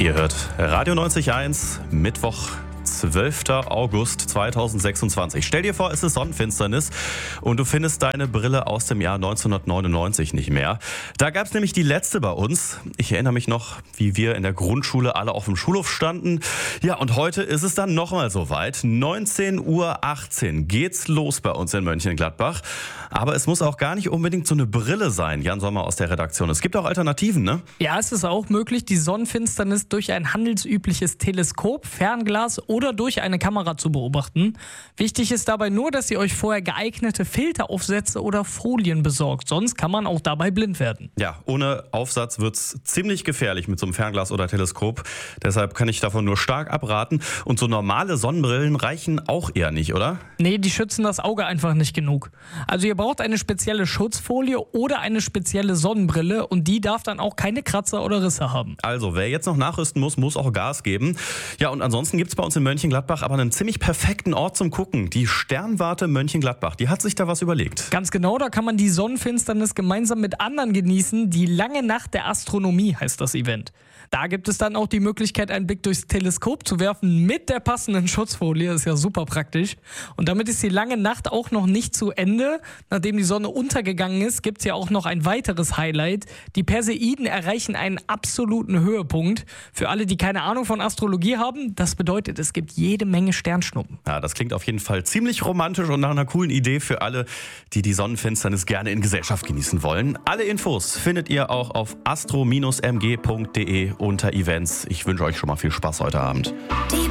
Ihr hört Radio 90.1, Mittwoch, 12. August 2026. Stell dir vor, es ist Sonnenfinsternis und du findest deine Brille aus dem Jahr 1999 nicht mehr. Da gab es nämlich die letzte bei uns. Ich erinnere mich noch, wie wir in der Grundschule alle auf dem Schulhof standen. Ja, und heute ist es dann nochmal soweit. 19:18 Uhr geht's los bei uns in Mönchengladbach. Aber es muss auch gar nicht unbedingt so eine Brille sein, Jan Sommer aus der Redaktion. Es gibt auch Alternativen, ne? Ja, es ist auch möglich, die Sonnenfinsternis durch ein handelsübliches Teleskop, Fernglas oder durch eine Kamera zu beobachten. Wichtig ist dabei nur, dass ihr euch vorher geeignete Filteraufsätze oder Folien besorgt. Sonst kann man auch dabei blind werden. Ja, ohne Aufsatz wird's ziemlich gefährlich mit so einem Fernglas oder Teleskop. Deshalb kann ich davon nur stark abraten. Und so normale Sonnenbrillen reichen auch eher nicht, oder? Nee, die schützen das Auge einfach nicht genug. Also ihr braucht eine spezielle Schutzfolie oder eine spezielle Sonnenbrille und die darf dann auch keine Kratzer oder Risse haben. Also, wer jetzt noch nachrüsten muss, muss auch Gas geben. Ja, und ansonsten gibt's bei uns in Mönchengladbach aber einen ziemlich perfekten Ort zum Gucken. Die Sternwarte Mönchengladbach, die hat sich da was überlegt. Ganz genau, da kann man die Sonnenfinsternis gemeinsam mit anderen genießen. Die lange Nacht der Astronomie heißt das Event. Da gibt es dann auch die Möglichkeit, einen Blick durchs Teleskop zu werfen mit der passenden Schutzfolie. Das ist ja super praktisch. Und damit ist die lange Nacht auch noch nicht zu Ende. Nachdem die Sonne untergegangen ist, gibt es ja auch noch ein weiteres Highlight. Die Perseiden erreichen einen absoluten Höhepunkt. Für alle, die keine Ahnung von Astrologie haben, das bedeutet, es gibt jede Menge Sternschnuppen. Ja, das klingt auf jeden Fall ziemlich romantisch und nach einer coolen Idee für alle, die die Sonnenfinsternis gerne in Gesellschaft genießen wollen. Alle Infos findet ihr auch auf astro-mg.de unter Events. Ich wünsche euch schon mal viel Spaß heute Abend.